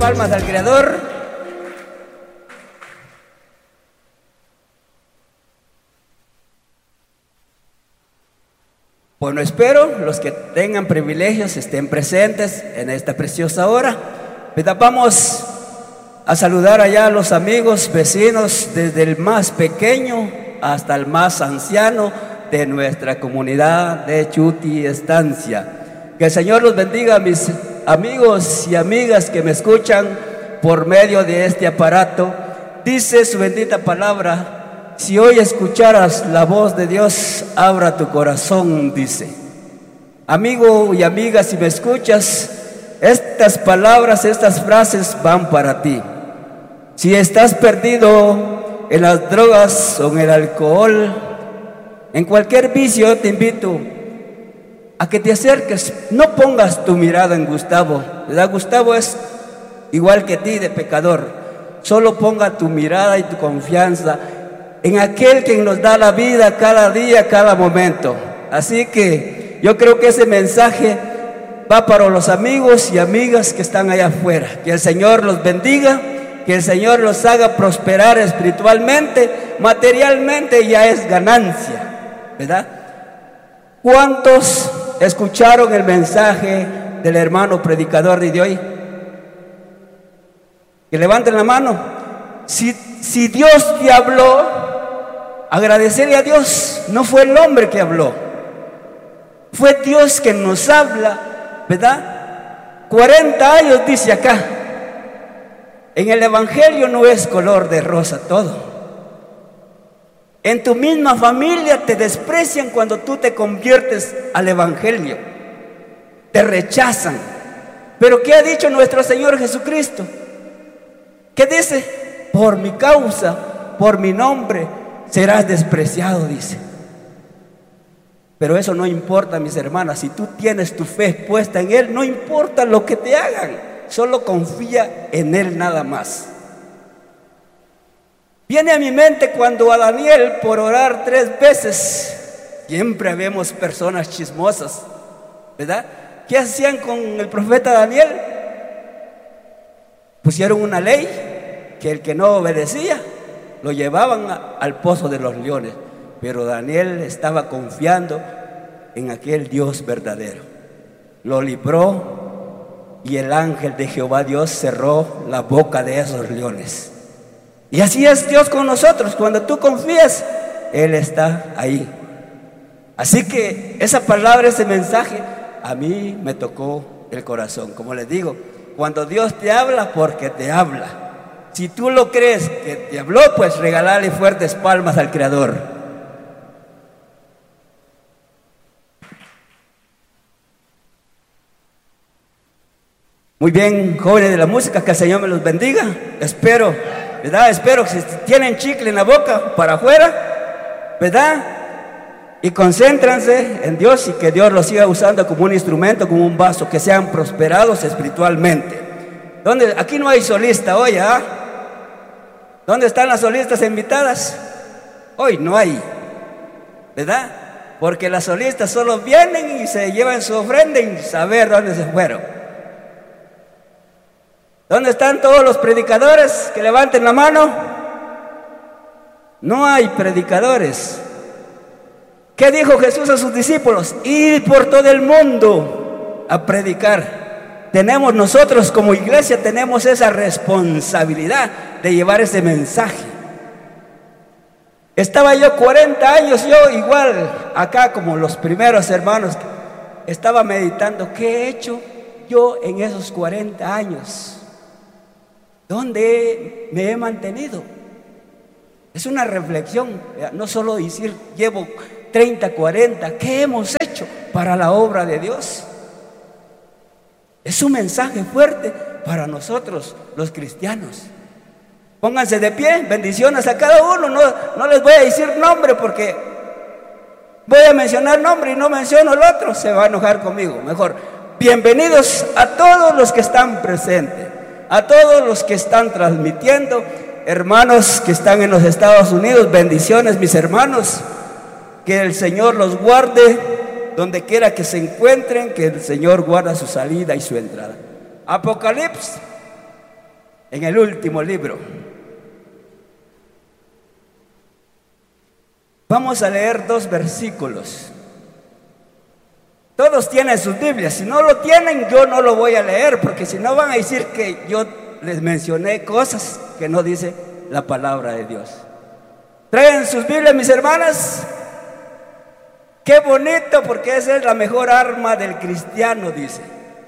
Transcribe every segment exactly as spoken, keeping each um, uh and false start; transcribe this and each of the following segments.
palmas al Creador. Bueno, espero los que tengan privilegios estén presentes en esta preciosa hora. Vamos a saludar allá a los amigos, vecinos, desde el más pequeño hasta el más anciano de nuestra comunidad de Chuti Estancia. Que el Señor los bendiga, a mis amigos y amigas que me escuchan por medio de este aparato. Dice su bendita palabra: si hoy escucharas la voz de Dios, abra tu corazón, dice. Amigo y amiga, si me escuchas, estas palabras, estas frases van para ti. Si estás perdido en las drogas o en el alcohol, en cualquier vicio, te invito a que te acerques. No pongas tu mirada en Gustavo, ¿verdad? Gustavo es igual que ti, de pecador. Solo ponga tu mirada y tu confianza en aquel que nos da la vida cada día, cada momento. Así que yo creo que ese mensaje va para los amigos y amigas que están allá afuera. Que el Señor los bendiga, que el Señor los haga prosperar espiritualmente, materialmente ya es ganancia, ¿verdad? ¿Cuántos escucharon el mensaje del hermano predicador de hoy? Que levanten la mano. Si, si Dios te habló, agradecerle a Dios. No fue el hombre que habló, fue Dios que nos habla, ¿verdad? cuarenta años dice acá. En el Evangelio no es color de rosa todo. En tu misma familia te desprecian cuando tú te conviertes al Evangelio. Te rechazan. Pero ¿qué ha dicho nuestro Señor Jesucristo? ¿Qué dice? Por mi causa, por mi nombre, serás despreciado, dice. Pero eso no importa, mis hermanas. Si tú tienes tu fe puesta en Él, no importa lo que te hagan. Solo confía en Él nada más. Viene a mi mente cuando a Daniel, por orar tres veces, siempre vemos personas chismosas, ¿verdad? ¿Qué hacían con el profeta Daniel? Pusieron una ley que el que no obedecía lo llevaban a, al pozo de los leones. Pero Daniel estaba confiando en aquel Dios verdadero. Lo libró y el ángel de Jehová Dios cerró la boca de esos leones. Y así es Dios con nosotros. Cuando tú confías, Él está ahí. Así que esa palabra, ese mensaje, a mí me tocó el corazón. Como les digo, cuando Dios te habla, porque te habla. Si tú lo crees que te habló, pues regálale fuertes palmas al Creador. Muy bien, jóvenes de la música, que el Señor me los bendiga. Espero, ¿verdad? Espero que si tienen chicle en la boca, para afuera, ¿verdad? Y concéntrense en Dios y que Dios los siga usando como un instrumento, como un vaso, que sean prosperados espiritualmente. ¿Dónde? Aquí no hay solista hoy, ¿ah? ¿Dónde están las solistas invitadas? Hoy no hay, ¿verdad? Porque las solistas solo vienen y se llevan su ofrenda y saber dónde se fueron. ¿Dónde están todos los predicadores? Que levanten la mano. No hay predicadores. ¿Qué dijo Jesús a sus discípulos? Ir por todo el mundo a predicar. Tenemos nosotros como iglesia, tenemos esa responsabilidad de llevar ese mensaje. Estaba yo cuarenta años, yo igual, acá como los primeros hermanos, estaba meditando, ¿qué he hecho yo en esos cuarenta años? ¿Dónde me he mantenido? Es una reflexión, no solo decir llevo treinta, cuarenta, ¿qué hemos hecho para la obra de Dios? Es un mensaje fuerte para nosotros los cristianos. Pónganse de pie, bendiciones a cada uno. No, no les voy a decir nombre porque voy a mencionar nombre y no menciono el otro, se va a enojar conmigo. Mejor, bienvenidos a todos los que están presentes, a todos los que están transmitiendo, hermanos que están en los Estados Unidos, bendiciones mis hermanos, que el Señor los guarde donde quiera que se encuentren, que el Señor guarda su salida y su entrada. Apocalipsis en el último libro. Vamos a leer dos versículos. Todos tienen sus Biblias. Si no lo tienen, yo no lo voy a leer, porque si no van a decir que yo les mencioné cosas que no dice la palabra de Dios. ¿Traen sus Biblias, mis hermanas? Qué bonito, porque esa es la mejor arma del cristiano, dice.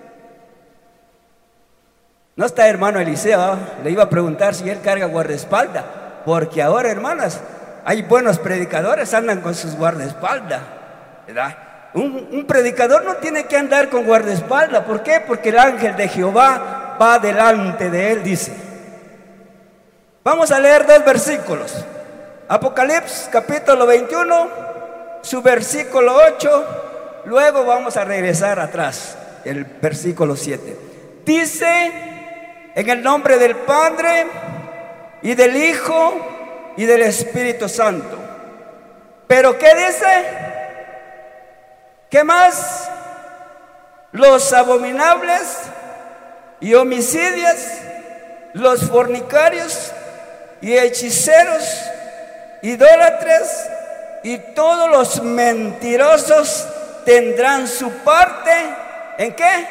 No está hermano Eliseo, ¿eh? Le iba a preguntar si él carga guardaespaldas, porque ahora, hermanas, hay buenos predicadores, andan con sus guardaespaldas, ¿verdad? Un, un predicador no tiene que andar con guardaespaldas. ¿Por qué? Porque el ángel de Jehová va delante de él, dice. Vamos a leer dos versículos. Apocalipsis capítulo veintiuno, su versículo ocho. Luego vamos a regresar atrás, el versículo siete. Dice: en el nombre del Padre y del Hijo y del Espíritu Santo. ¿Pero qué dice? ¿Qué más? Los abominables y homicidios, los fornicarios y hechiceros, idólatras y todos los mentirosos tendrán su parte. ¿En qué?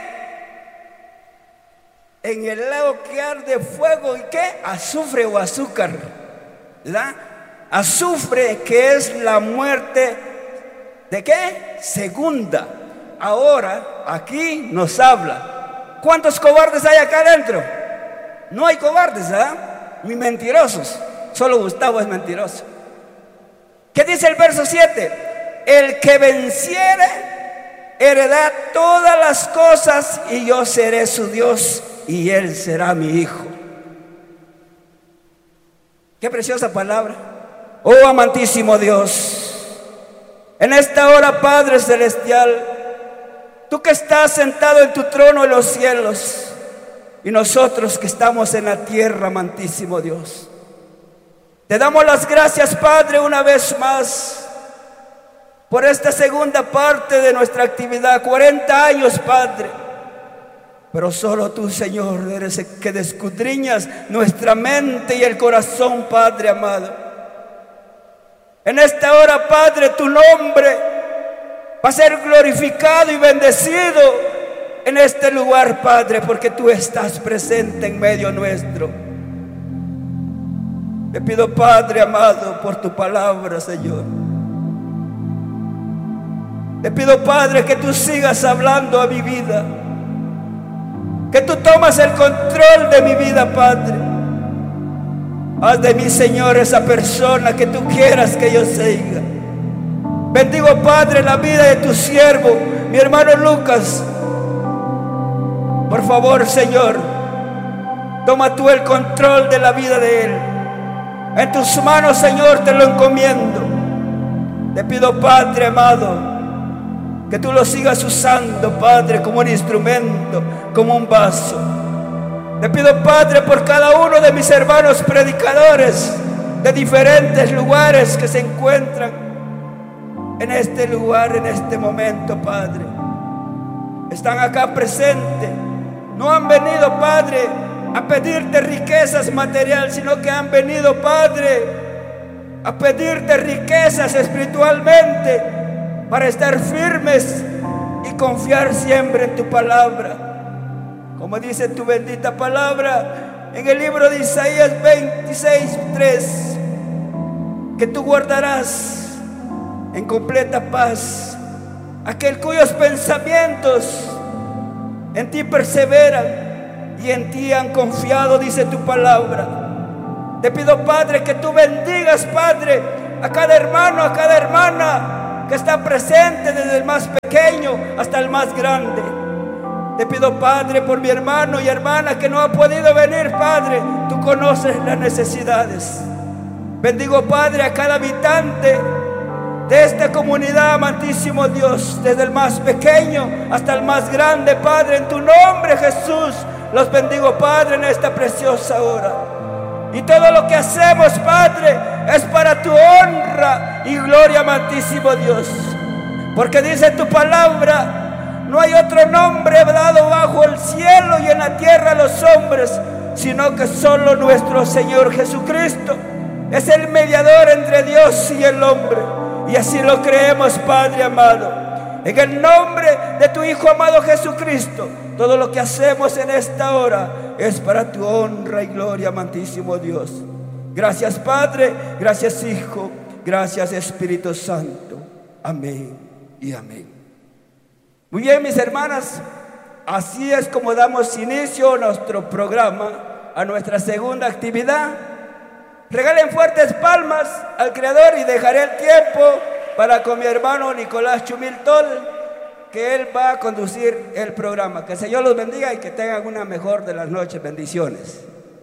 En el lago que arde fuego. ¿Y qué? Azufre o azúcar, ¿verdad? Azufre, que es la muerte. ¿De qué? Segunda. Ahora, aquí nos habla. ¿Cuántos cobardes hay acá adentro? No hay cobardes, ¿verdad? Ni mentirosos. Solo Gustavo es mentiroso. ¿Qué dice el verso siete? El que venciere heredará todas las cosas, y yo seré su Dios y él será mi hijo. Qué preciosa palabra. Oh amantísimo Dios, en esta hora, Padre Celestial, tú que estás sentado en tu trono en los cielos, y nosotros que estamos en la tierra, amantísimo Dios, te damos las gracias, Padre, una vez más, por esta segunda parte de nuestra actividad. Cuarenta años, Padre, pero solo tú, Señor, eres el que escudriñas nuestra mente y el corazón, Padre amado. En esta hora, Padre, tu nombre va a ser glorificado y bendecido en este lugar, Padre, porque tú estás presente en medio nuestro. Te pido, Padre amado, por tu palabra, Señor. Te pido, Padre, que tú sigas hablando a mi vida, que tú tomas el control de mi vida, Padre. Haz de mí, Señor, esa persona que tú quieras que yo siga. Bendigo, Padre, la vida de tu siervo, mi hermano Lucas. Por favor, Señor, toma tú el control de la vida de él. En tus manos, Señor, te lo encomiendo. Te pido, Padre amado, que tú lo sigas usando, Padre, como un instrumento, como un vaso. Te pido, Padre, por cada uno de mis hermanos predicadores de diferentes lugares que se encuentran en este lugar, en este momento, Padre. Están acá presentes. No han venido, Padre, a pedirte riquezas materiales, sino que han venido, Padre, a pedirte riquezas espiritualmente, para estar firmes y confiar siempre en tu palabra. Como dice tu bendita palabra en el libro de Isaías veintiséis, tres, que tú guardarás en completa paz aquel cuyos pensamientos en ti perseveran y en ti han confiado, dice tu palabra. Te pido, Padre, que tú bendigas, Padre, a cada hermano, a cada hermana que está presente, desde el más pequeño hasta el más grande. Te pido, Padre, por mi hermano y hermana que no ha podido venir, Padre. Tú conoces las necesidades. Bendigo, Padre, a cada habitante de esta comunidad, amantísimo Dios, desde el más pequeño hasta el más grande, Padre, en tu nombre, Jesús. Los bendigo, Padre, en esta preciosa hora. Y todo lo que hacemos, Padre, es para tu honra y gloria, amantísimo Dios. Porque dice tu palabra: no hay otro nombre dado bajo el cielo y en la tierra los hombres, sino que solo nuestro Señor Jesucristo es el mediador entre Dios y el hombre. Y así lo creemos, Padre amado. En el nombre de tu Hijo amado Jesucristo, todo lo que hacemos en esta hora es para tu honra y gloria, amantísimo Dios. Gracias, Padre, gracias, Hijo, gracias, Espíritu Santo. Amén y amén. Muy bien, mis hermanas, así es como damos inicio a nuestro programa, a nuestra segunda actividad. Regalen fuertes palmas al Creador y dejaré el tiempo para con mi hermano Nicolás Chumiltol, que él va a conducir el programa. Que el Señor los bendiga y que tengan una mejor de las noches. Bendiciones.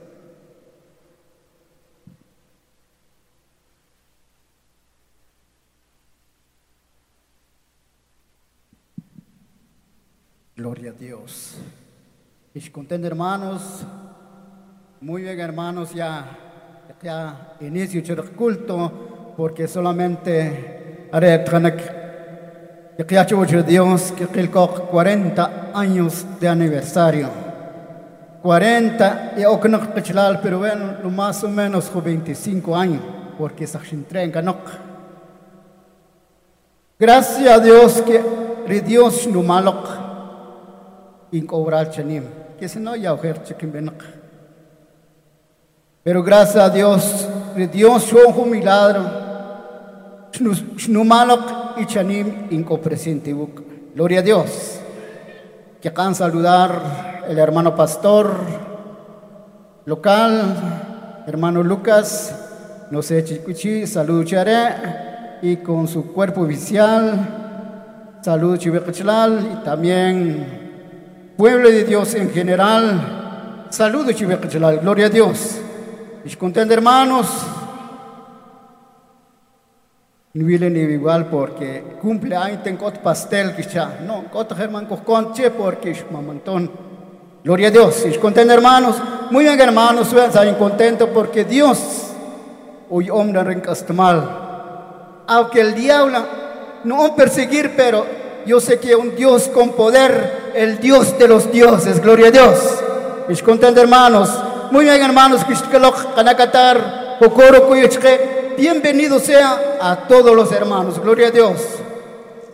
Gloria a Dios. Y contento, hermanos. Muy bien, hermanos, ya, ya inicio el culto, porque solamente haré ya Dios que cuarenta años de aniversario. cuarenta y pero bueno, lo más o menos veinticinco años, porque se entrega no. Gracias a Dios que Dios no malo in cobrar chanim, que si no ya ojer chiquim benak. Pero gracias a Dios, Dios fue un milagro, no malo y chanim in presente. Gloria a Dios. Que acaban saludar el hermano pastor local, hermano Lucas, no sé chicuchi, salud charé, y con su cuerpo oficial, salud chivechalal, y también pueblo de Dios en general, saludos chivechalal, gloria a Dios. Y contento, hermanos, no vienen igual porque cumple años tengo pastel que ya no cota hermano conche porque es mamantón. Gloria a Dios. Y contento, hermanos, muy bien, hermanos, estoy contento porque Dios hoy hombre reencaste mal, aunque el diablo no va a perseguir, pero yo sé que un Dios con poder, el Dios de los dioses, gloria a Dios. Y contento, hermanos, muy bien, hermanos, que bienvenido sea a todos los hermanos, gloria a Dios.